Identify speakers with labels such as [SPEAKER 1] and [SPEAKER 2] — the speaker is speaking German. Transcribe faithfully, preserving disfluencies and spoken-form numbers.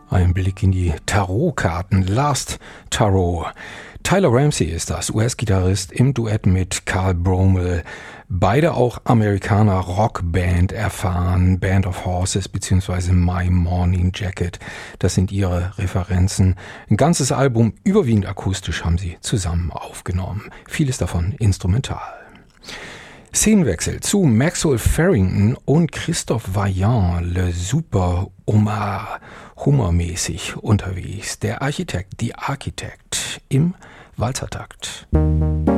[SPEAKER 1] Ein Blick in die Tarotkarten. Last Tarot. Tyler Ramsey ist das, U S-Gitarrist im Duett mit Carl Bromell. Beide auch Amerikaner, Rockband erfahren, Band of Horses bzw. My Morning Jacket. Das sind ihre Referenzen. Ein ganzes Album, überwiegend akustisch, haben sie zusammen aufgenommen. Vieles davon instrumental. Szenenwechsel zu Maxwell Farrington und Christophe Vaillant, Le Super Omar, humormäßig unterwegs. Der Architekt, die Architekt im Walzertakt.